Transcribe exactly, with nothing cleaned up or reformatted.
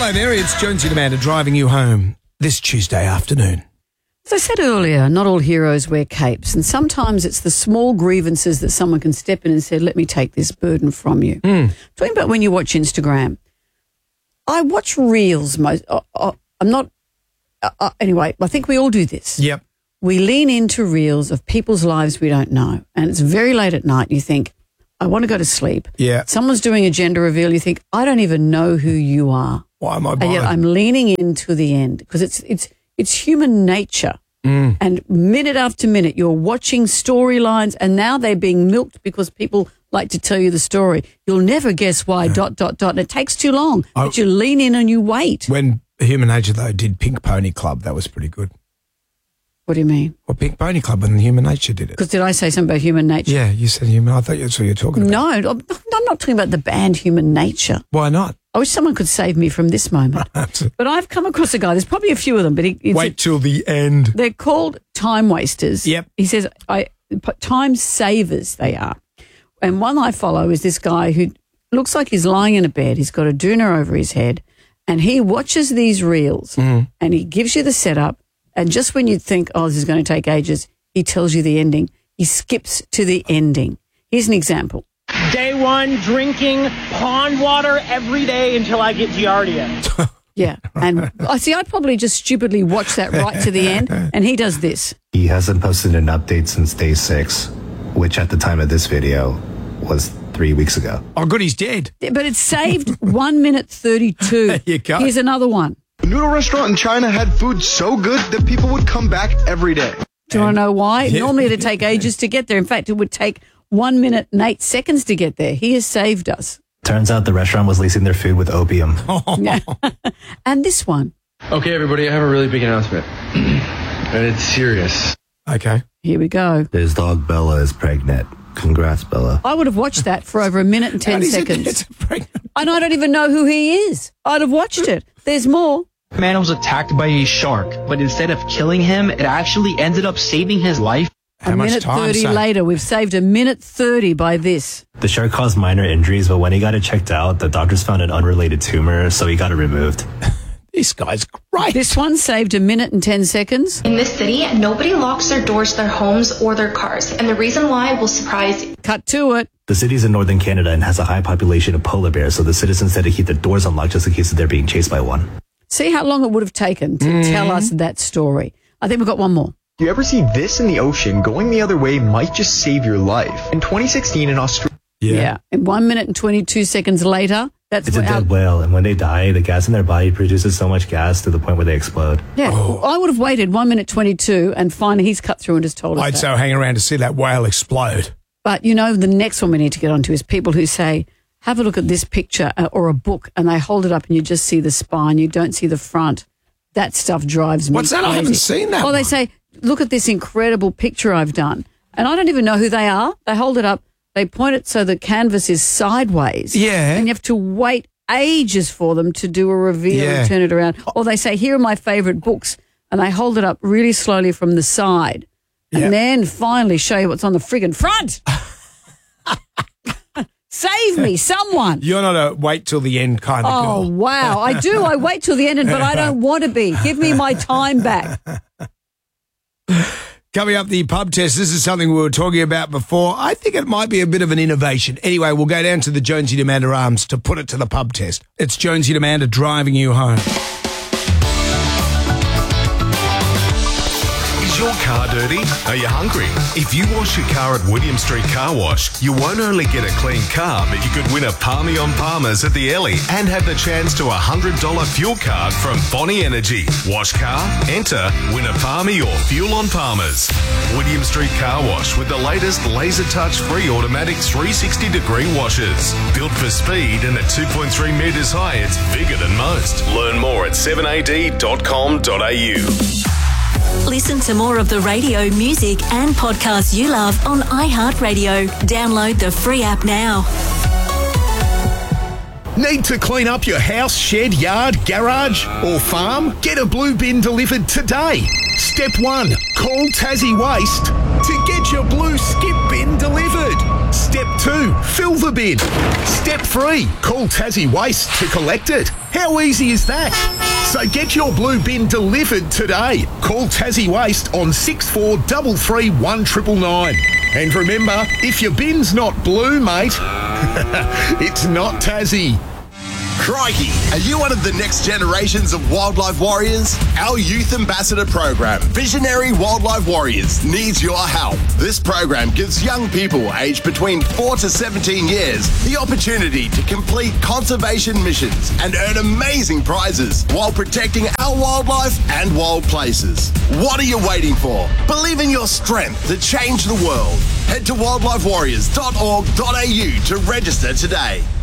Hello there, it's Jonesy and Amanda driving you home this Tuesday afternoon. As I said earlier, not all heroes wear capes, and sometimes it's the small grievances that someone can step in and say, let me take this burden from you. Mm. Talking about when you watch Instagram, I watch reels. Most, uh, uh, I'm not, uh, uh, anyway, I think we all do this. Yep. We lean into reels of people's lives we don't know, and it's very late at night, and you think, I want to go to sleep. Yeah. Someone's doing a gender reveal, you think, I don't even know who you are. Why am I And bothered? yet I'm leaning into the end because it's it's it's human nature. Mm. And minute after minute, you're watching storylines, and now they're being milked because people like to tell you the story. You'll never guess why. Yeah. Dot dot dot. And it takes too long, I, but you lean in and you wait. When Human Nature though did Pink Pony Club, that was pretty good. What do you mean? Well, Pink Pony Club when Human Nature did it. Because did I say something about human nature? Yeah, you said human. I thought that's what you were talking about. No, I'm I'm not talking about the band Human Nature. Why not? I wish someone could save me from this moment. But I've come across a guy. There's probably a few of them, but he, it's Wait till the end. They're called time wasters. Yep. He says, I time savers they are. And one I follow is this guy who looks like he's lying in a bed. He's got a doona over his head, and he watches these reels, Mm. and he gives you the setup. And just when you think, oh, this is going to take ages, he tells you the ending. He skips to the ending. Here's an example. Day one, drinking pond water every day until I get Giardia. Yeah. And I see, I'd probably just stupidly watch that right to the end, and he does this. He hasn't posted an update since day six, which at the time of this video was three weeks ago. Oh, good, he's dead. But it's saved one minute thirty-two. There you go. Here's another one. A noodle restaurant in China had food so good that people would come back every day. Do you want to know why? Yeah. Normally it'd take ages to get there. In fact, it would take one minute and eight seconds to get there. He has saved us. Turns out the restaurant was lacing their food with opium. Yeah. And this one. Okay, everybody, I have a really big announcement. And it's serious. Okay. Here we go. His dog Bella is pregnant. Congrats, Bella. I would have watched that for over a minute and ten How does it seconds. get to pregnant? And I don't even know who he is. I'd have watched it. There's more. Man was attacked by a shark, but instead of killing him, it actually ended up saving his life. How a much minute time, thirty son? later, we've saved a minute thirty by this. The shark caused minor injuries, but when he got it checked out, the doctors found an unrelated tumor, so he got it removed. This guy's great. This one saved a minute and ten seconds. In this city, nobody locks their doors to their homes or their cars, and the reason why will surprise you. Cut to it. The city's in northern Canada and has a high population of polar bears, so the citizens had to keep their doors unlocked just in case they're being chased by one. See how long it would have taken to Mm. tell us that story. I think we've got one more. Do you ever see this in the ocean? Going the other way might just save your life. In twenty sixteen in Australia. Yeah. And one minute and twenty-two seconds later, that's It's a what our- dead whale, and when they die, the gas in their body produces so much gas to the point where they explode. Yeah, Oh. I would have waited one minute twenty-two, and finally he's cut through and just told us I'd that. so hang around to see that whale explode. But you know, the next one we need to get onto is people who say, "Have a look at this picture uh, or a book," and they hold it up, and you just see the spine, you don't see the front. That stuff drives me What's that? crazy. I haven't seen that Well, they one. say, "Look at this incredible picture I've done," and I don't even know who they are. They hold it up, they point it so the canvas is sideways. Yeah. and you have to wait ages for them to do a reveal Yeah. and turn it around. Or they say, "Here are my favourite books," and they hold it up really slowly from the side, and Yeah. then finally show you what's on the friggin' front. Save me, someone. You're not a wait till the end kind of Oh, girl. wow. I do. I wait till the end, but I don't want to be. Give me my time back. Coming up, the pub test. This is something we were talking about before. I think it might be a bit of an innovation. Anyway, we'll go down to the Jonesy and Amanda Arms to put it to the pub test. It's Jonesy and Amanda driving you home. Is your car dirty? Are you hungry? If you wash your car at William Street Car Wash, you won't only get a clean car, but you could win a Palmy on Palmers at the Ellie and have the chance to a one hundred dollars fuel card from Bonnie Energy. Wash car, enter, win a Palmy or fuel on Palmers. William Street Car Wash with the latest laser touch free automatic three sixty degree washers. Built for speed and at two point three metres high, it's bigger than most. Learn more at seven a d dot com dot a u. Listen to more of the radio, music and podcasts you love on iHeartRadio. Download the free app now. Need to clean up your house, shed, yard, garage or farm? Get a blue bin delivered today. Step one, call Tassie Waste to get your blue skip bin delivered. Step two, fill the bin. Step three, call Tassie Waste to collect it. How easy is that? So get your blue bin delivered today. Call Tassie Waste on six four three three one nine nine nine. And remember, if your bin's not blue, mate, it's not Tassie. Crikey, are you one of the next generations of wildlife warriors? Our Youth Ambassador program, Visionary Wildlife Warriors, needs your help. This program gives young people aged between four to seventeen years the opportunity to complete conservation missions and earn amazing prizes while protecting our wildlife and wild places. What are you waiting for? Believe in your strength to change the world. Head to wildlife warriors dot org dot a u to register today.